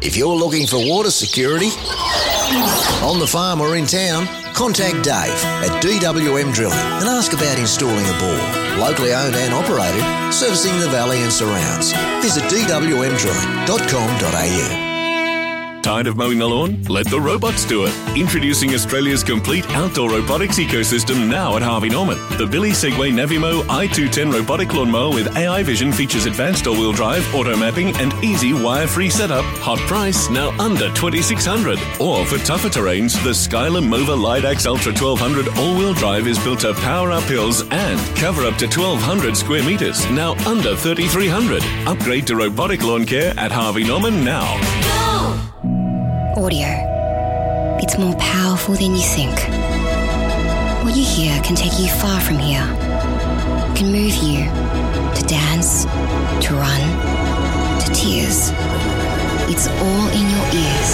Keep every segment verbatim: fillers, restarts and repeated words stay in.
If you're looking for water security, on the farm or in town, contact Dave at D W M Drilling and ask about installing a bore. Locally owned and operated, servicing the valley and surrounds. Visit d w m drilling dot com dot a u. Tired of mowing the lawn? Let the robots do it. Introducing Australia's complete outdoor robotics ecosystem now at Harvey Norman. The Billy Segway Navimo i two ten robotic lawnmower with A I vision features advanced all-wheel drive, auto mapping and easy wire-free setup. Hot price, now under twenty-six hundred dollars. Or for tougher terrains, the Skyler Mova Lidax Ultra twelve hundred all-wheel drive is built to power up hills and cover up to twelve hundred square metres, now under thirty-three hundred dollars. Upgrade to robotic lawn care at Harvey Norman now. Audio. It's more powerful than you think. What you hear can take you far from here. It can move you to dance, to run, to tears. It's all in your ears.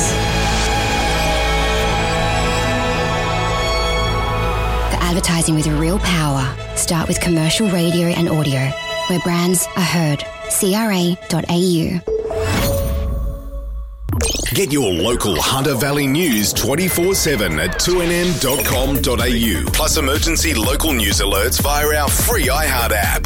The advertising with real power. Start with commercial radio and audio, where brands are heard. c r a dot a u. Get your local Hunter Valley news twenty-four seven at two n m dot com dot a u. Plus emergency local news alerts via our free iHeart app.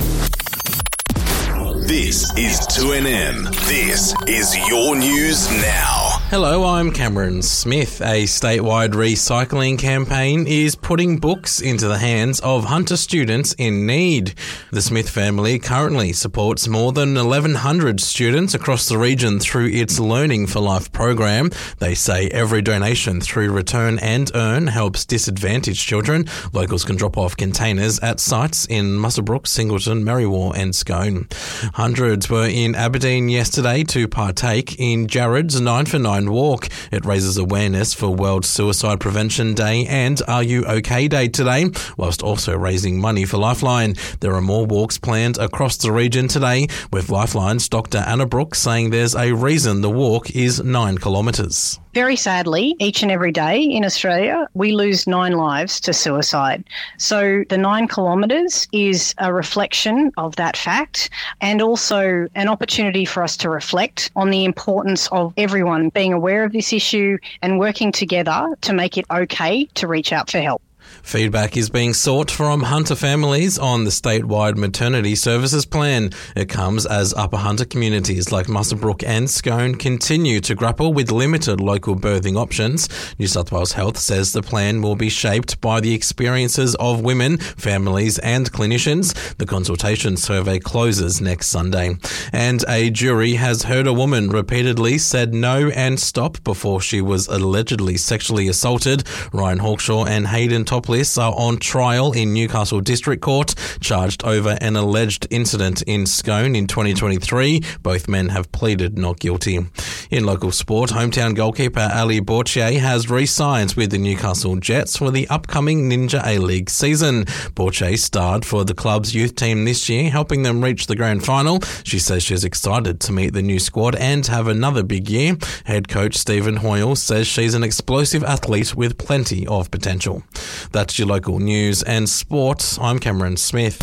This is two N M. This is your news now. Hello, I'm Cameron Smith. A statewide recycling campaign is putting books into the hands of Hunter students in need. The Smith family currently supports more than eleven hundred students across the region through its Learning for Life program. They say every donation through Return and Earn helps disadvantaged children. Locals can drop off containers at sites in Muswellbrook, Singleton, Merriwa and Scone. Hundreds were in Aberdeen yesterday to partake in Jared's nine for nine walk. It raises awareness for World Suicide Prevention Day and Are You OK Day today, whilst also raising money for Lifeline. There are more walks planned across the region today, with Lifeline's Doctor Anna Brooks saying there's a reason the walk is nine kilometres. Very sadly, each and every day in Australia, we lose nine lives to suicide. So the nine kilometres is a reflection of that fact, and also an opportunity for us to reflect on the importance of everyone being aware of this issue and working together to make it okay to reach out for help. Feedback is being sought from Hunter families on the statewide maternity services plan. It comes as Upper Hunter communities like Muswellbrook and Scone continue to grapple with limited local birthing options. New South Wales Health says the plan will be shaped by the experiences of women, families and clinicians. The consultation survey closes next Sunday. And a jury has heard a woman repeatedly said no and stop before she was allegedly sexually assaulted. Ryan Hawkshaw and Hayden Topley are on trial in Newcastle District Court, charged over an alleged incident in Scone in twenty twenty-three. Both men have pleaded not guilty. In local sport, hometown goalkeeper Ali Borchier has re-signed with the Newcastle Jets for the upcoming Ninja A-League season. Borchier starred for the club's youth team this year, helping them reach the grand final. She says she's excited to meet the new squad and have another big year. Head coach Stephen Hoyle says she's an explosive athlete with plenty of potential. That's your local news and sport. I'm Cameron Smith.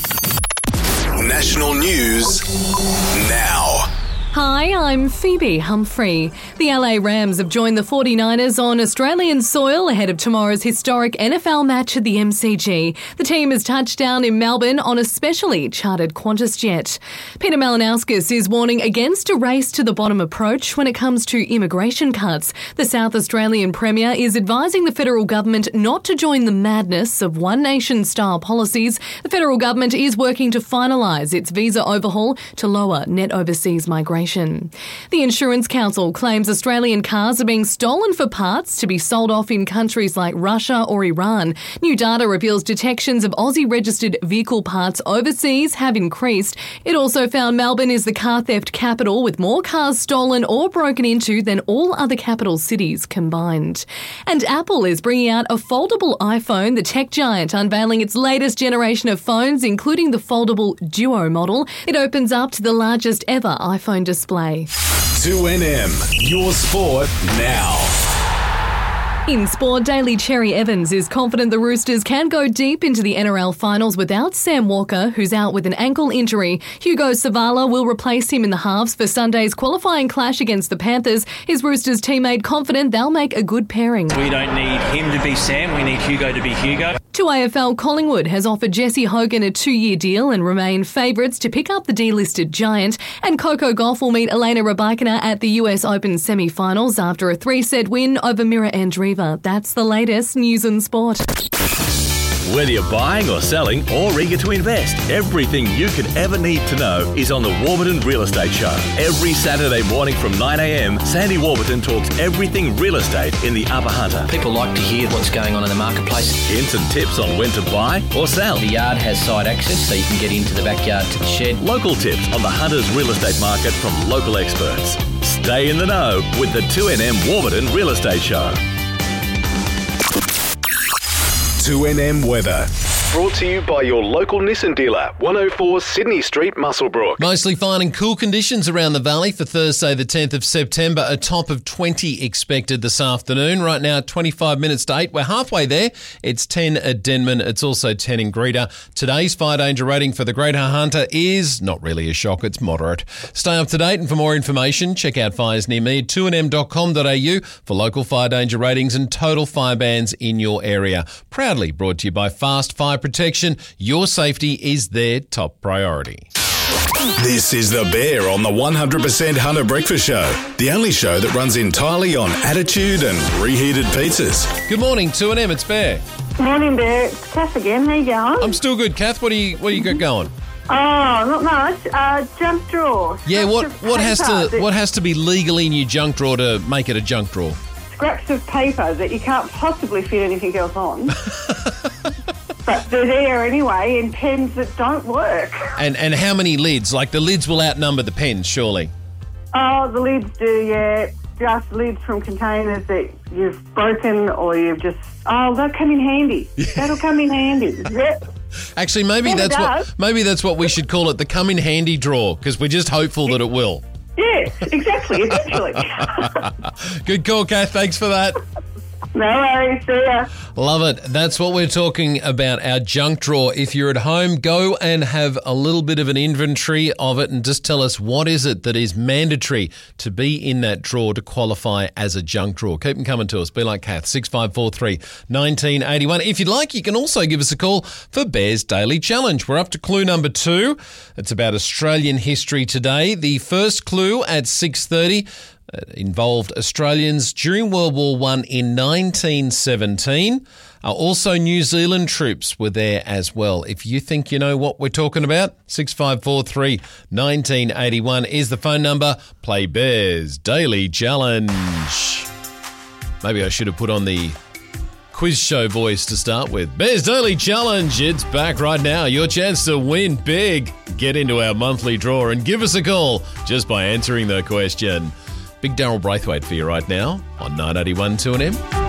National news now. Hi, I'm Phoebe Humphrey. The L A Rams have joined the forty-niners on Australian soil ahead of tomorrow's historic N F L match at the M C G. The team has touched down in Melbourne on a specially chartered Qantas jet. Peter Malinauskas is warning against a race to the bottom approach when it comes to immigration cuts. The South Australian Premier is advising the federal government not to join the madness of one nation-style policies. The federal government is working to finalise its visa overhaul to lower net overseas migration. The Insurance Council claims Australian cars are being stolen for parts to be sold off in countries like Russia or Iran. New data reveals detections of Aussie-registered vehicle parts overseas have increased. It also found Melbourne is the car theft capital, with more cars stolen or broken into than all other capital cities combined. And Apple is bringing out a foldable iPhone, the tech giant unveiling its latest generation of phones, including the foldable Duo model. It opens up to the largest ever iPhone display. display. two N M, your sport now. two N M, your sport now. Hi, I'm Phoebe Humphrey. The L A Rams have joined the forty-niners on Australian soil ahead of tomorrow's historic N F L match at the M C G. The team has touched down in Melbourne on a specially chartered Qantas jet. two N M, your sport now. In sport, Daly Cherry Evans is confident the Roosters can go deep into the N R L finals without Sam Walker, who's out with an ankle injury. Hugo Savala will replace him in the halves for Sunday's qualifying clash against the Panthers. His Roosters teammate confident they'll make a good pairing. We don't need him to be Sam, we need Hugo to be Hugo. To A F L, Collingwood has offered Jesse Hogan a two-year deal and remain favourites to pick up the delisted giant. And Coco Gauff will meet Elena Rybakina at the U S Open semi-finals after a three-set win over Mira Andreeva. That's the latest news and sport. Whether you're buying or selling or eager to invest, everything you could ever need to know is on the Warburton Real Estate Show. Every Saturday morning from nine a.m, Sandy Warburton talks everything real estate in the Upper Hunter. People like to hear what's going on in the marketplace. Hints and tips on when to buy or sell. The yard has side access, so you can get into the backyard to the shed. Local tips on the Hunter's real estate market from local experts. Stay in the know with the two N M Warburton Real Estate Show. two N M weather. Brought to you by your local Nissan dealer, one oh four Sydney Street, Muswellbrook. Mostly fine and cool conditions around the valley for Thursday the tenth of September. A top of twenty expected this afternoon. Right now, twenty-five minutes to eight. We're halfway there. It's ten at Denman. It's also ten in Greta. Today's fire danger rating for the Greater Hunter is not really a shock. It's moderate. Stay up to date, and for more information, check out fires near me at two n m dot com dot a u for local fire danger ratings and total fire bans in your area. Proudly brought to you by Fast Fire Protection. Your safety is their top priority. This is The Bear on the one hundred percent Hunter Breakfast Show, the only show that runs entirely on attitude and reheated pizzas. Good morning, two N M, it's Bear. Morning, Bear. It's Kath again. How you going? I'm still good, Kath. What do you what do you got going? Oh, not much. Uh, junk drawer. Yeah, what Scraps of what has paper to that- what has to be legally in your junk drawer to make it a junk drawer? Scraps of paper that you can't possibly fit anything else on. But they're there anyway, and pens that don't work. And and how many lids? Like the lids will outnumber the pens, surely. Oh, the lids do, yeah. Just lids from containers that you've broken or you've just... Oh, they'll come in handy. That'll come in handy. Yep. Actually, maybe Yeah, it that's does. what maybe that's what we should call it, the come in handy drawer, because we're just hopeful that it will. Yeah, exactly, eventually. Good call, Kath. Thanks for that. No worries, see ya. Love it. That's what we're talking about, our junk drawer. If you're at home, go and have a little bit of an inventory of it and just tell us what is it that is mandatory to be in that drawer to qualify as a junk drawer. Keep them coming to us. Be like Kath, six five four three, one nine eight one. If you'd like, you can also give us a call for Bear's Daily Challenge. We're up to clue number two. It's about Australian history today. The first clue at six thirty Uh, involved Australians during World War One in nineteen seventeen. Uh, also, New Zealand troops were there as well. If you think you know what we're talking about, six five four three, one nine eight one is the phone number. Play Bears Daily Challenge. Maybe I should have put on the quiz show voice to start with. Bears Daily Challenge, it's back right now. Your chance to win big. Get into our monthly draw and give us a call just by answering the question. Big Daryl Braithwaite for you right now on nine eighty-one two N M.